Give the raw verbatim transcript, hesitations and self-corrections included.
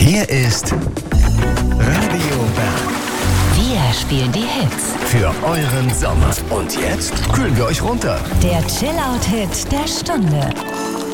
Hier ist Radio Bern. Wir spielen die Hits für euren Sommer. Und jetzt kühlen wir euch runter. Der Chill-Out-Hit der Stunde.